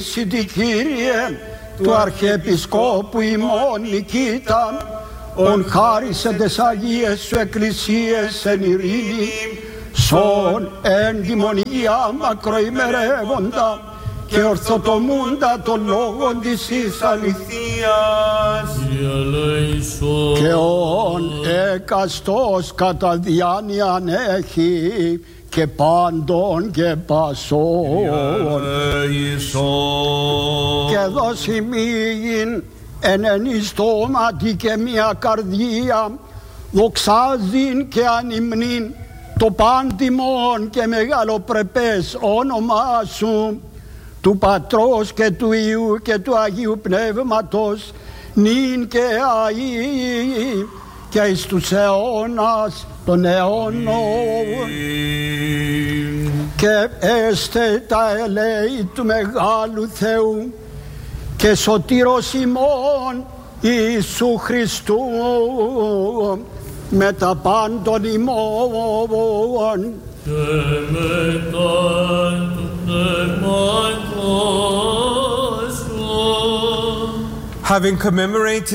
Συ Κύριε του Αρχιεπισκόπου ημών Νικήτα, ον χάρισε τες Αγίες σου εκκλησίες εν ειρήνη, σον εν δημονία μακροημερεύοντα και ορθοτομούντα των λόγων της εις αληθείας, και ον εκαστός κατά διάνοιαν έχει και πάντων και πασών, και δώσει μήγην εν ενιστόματι και μια καρδία, δοξάζειν και ανυμνήν το πάντιμον και μεγαλοπρεπές όνομά σου, του Πατρός και του Υιού και του Αγίου Πνεύματος, νυν και αεί και εις τους αιώνας των αιώνων. Και έστε τα ελέη του Μεγάλου Θεού και σωτήρος ημών Ιησού Χριστού με τα πάντων ημών και μετά του πνεύματος σου. Having commemorated